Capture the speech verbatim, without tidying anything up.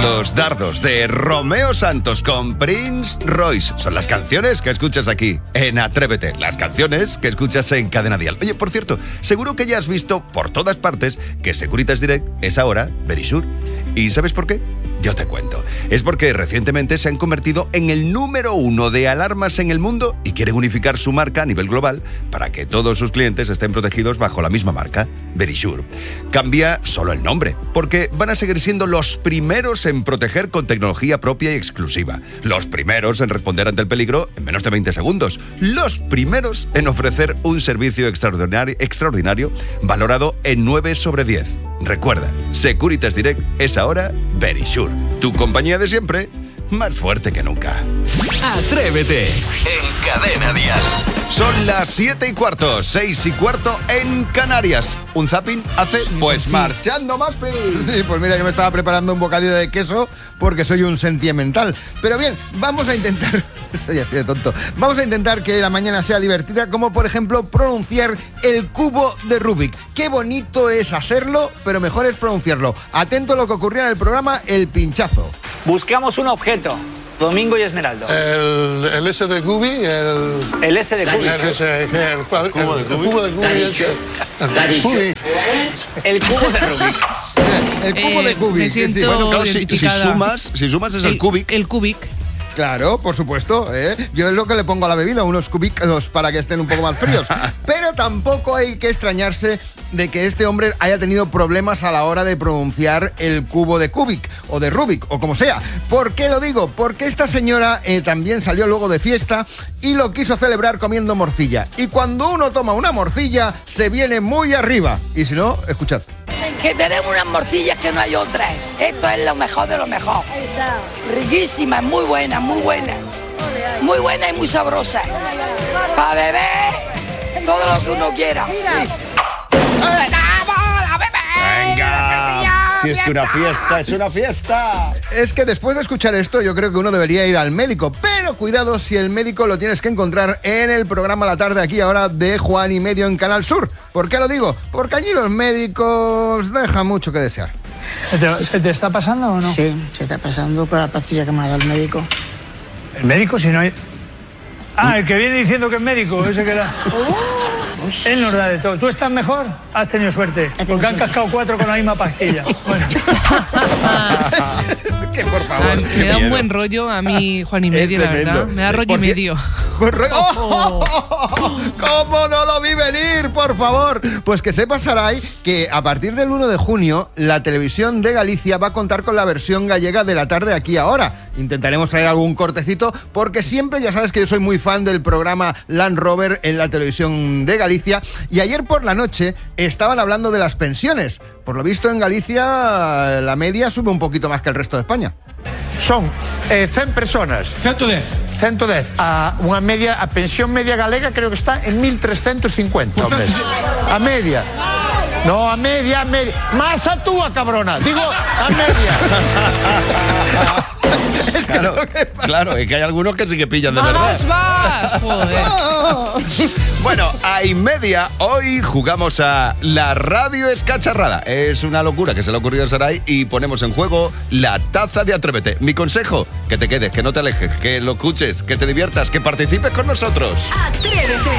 Los dardos de Romeo Santos con Prince Royce son las canciones que escuchas aquí en Atrévete, las canciones que escuchas en Cadena Dial. Oye, por cierto, seguro que ya has visto por todas partes que Securitas Direct es ahora Verisure. ¿Y sabes por qué? Yo te cuento. Es porque recientemente se han convertido en el número uno de alarmas en el mundo y quieren unificar su marca a nivel global para que todos sus clientes estén protegidos bajo la misma marca, Verisure. Cambia solo el nombre, porque van a seguir siendo los primeros en proteger con tecnología propia y exclusiva. Los primeros en responder ante el peligro en menos de veinte segundos. Los primeros en ofrecer un servicio extraordinario, extraordinario valorado en nueve sobre diez. Recuerda, Securitas Direct es ahora Verisure, tu compañía de siempre, más fuerte que nunca. Atrévete en Cadena Dial. Son las siete y cuarto, seis y cuarto en Canarias. ¿Un zapping hace? Pues sí. Marchando más. Sí, pues mira, yo me estaba preparando un bocadillo de queso porque soy un sentimental. Pero bien, vamos a intentar... Soy así de tonto. Vamos a intentar que la mañana sea divertida, como por ejemplo pronunciar el cubo de Rubik. Qué bonito es hacerlo, pero mejor es pronunciarlo. Atento a lo que ocurría en el programa El Pinchazo. Buscamos un objeto. Domingo y Esmeralda. El, el S de Gubi, el... El S de Gubi. El, S, el, el, el, cubo, el, el cubo de Gubi. El, el, Gubi. El cubo de Rubik. El cubo eh, de Gubi. Me siento Sí, bueno, claro, si, si sumas, si sumas es el, el cubic. El cubic. Claro, por supuesto, ¿eh? Yo es lo que le pongo a la bebida, unos cubicos para que estén un poco más fríos. Pero tampoco hay que extrañarse de que este hombre haya tenido problemas a la hora de pronunciar el cubo de Kubik o de Rubik o como sea. ¿Por qué lo digo? Porque esta señora eh, también salió luego de fiesta y lo quiso celebrar comiendo morcilla. Y cuando uno toma una morcilla, se viene muy arriba. Y si no, escuchad. Que tenemos unas morcillas que no hay otras. Esto es lo mejor de lo mejor. Riquísima, muy buena, muy buena. Muy buena y muy sabrosa. Para beber todo lo que uno quiera. Sí. ¡Vamos, a beber! ¡Venga! Si es que una fiesta, es una fiesta. Es que después de escuchar esto, yo creo que uno debería ir al médico. Pero cuidado si el médico lo tienes que encontrar en el programa La Tarde aquí ahora de Juan y Medio en Canal Sur. ¿Por qué lo digo? Porque allí los médicos dejan mucho que desear. ¿Se, ¿Se te está pasando o no? Sí, se está pasando con la pastilla que me ha dado el médico. ¿El médico? Si no hay... Ah, el que viene diciendo que es médico, ese que era... Él nos da de todo. ¿Tú estás mejor? Has tenido suerte, porque han cascado cuatro con la misma pastilla. Bueno. Que por favor. A, me da un buen rollo a mí, Juan y Medio, la verdad. Me da rollo y medio. Pues rollo... ¡Oh! ¡Oh! ¿Cómo no lo vi venir, por favor? Pues que sepas, Saray, que a partir del uno de junio, la televisión de Galicia va a contar con la versión gallega de La Tarde aquí ahora. Intentaremos traer algún cortecito, porque siempre, ya sabes que yo soy muy fan del programa Land Rover en la televisión de Galicia. Y ayer por la noche estaban hablando de las pensiones. Por lo visto, en Galicia la media sube un poquito más que el resto de España. Son eh, cien personas. ciento diez. ciento diez. A unha media, a pensión media galega creo que está en mil trescientos cincuenta. Pues a media. No, a media, a media. Más a túa, cabrona. Digo, a media. Es que claro, lo que pasa... claro, es que hay algunos que sí que pillan de verdad. ¡Vamos, va! Joder. Bueno, a y media, hoy jugamos a La Radio Escacharrada. Es una locura que se le ocurrió a Saray y ponemos en juego la taza de Atrévete. Mi consejo, que te quedes, que no te alejes, que lo escuches, que te diviertas, que participes con nosotros. Atrévete.